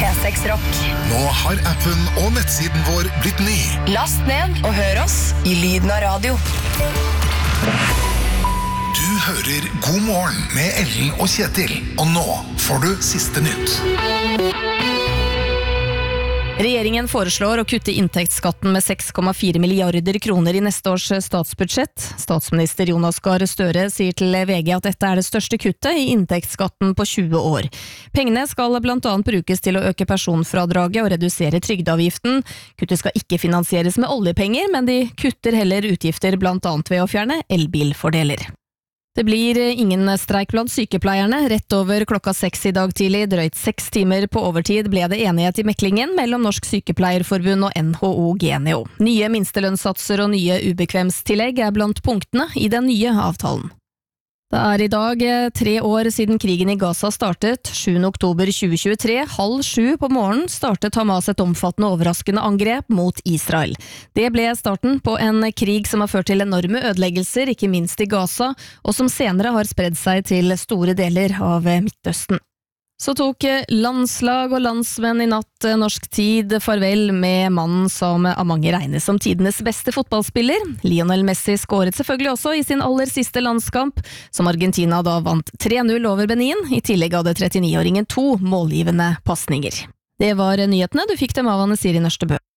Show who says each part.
Speaker 1: P6 Rock.
Speaker 2: Nå har appen og nettsiden vår blitt ny.
Speaker 1: Last ned og hør oss i lyden av radio.
Speaker 2: Du hører God morgen med Ellen og Kjetil. Og nå får du siste nytt.
Speaker 3: Regjeringen foreslår å kutte inntektsskatten med 6,4 milliarder kroner i neste års statsbudsjett. Statsminister Jonas Gahr Støre sier til VG at dette er det største kuttet i inntektsskatten på 20 år. Pengene skal blant annet brukes til å øke personfradraget og redusere trygdeavgiften. Kuttet skal ikke finansieres med oljepenger, men de kutter heller utgifter blant annet ved å fjerne elbilfordeler. Det blir ingen streik blant sykepleierne. Rett over klokka 6 i dag tidlig, drøyt 6 timer på overtid, ble det enighet i meklingen mellom Norsk Sykepleierforbund og NHO Genio. Nye minstelønnssatser og nye ubekvemstillegg er blant punktene i den nye avtalen. Det er i dag 3 år siden krigen i Gaza startet. 7. oktober 2023, 6:30 på morgenen, startet Hamas et omfattende overraskende angrep mot Israel. Det ble starten på en krig som har ført til enorme ødeleggelser, ikke minst i Gaza, og som senere har spredd seg til store deler av Midtøsten. Så tok landslag og landsmenn i natt norsk tid farvel med mannen som av mange regnes som tidenes beste fotballspiller. Lionel Messi skåret selvfølgelig også i sin aller siste landskamp, som Argentina da vant 3-0 over Benin. I tillegg hadde 39-åringen 2 målgivende passninger. Det var nyhetene. Du fikk dem av Anne Siri Nørstebø.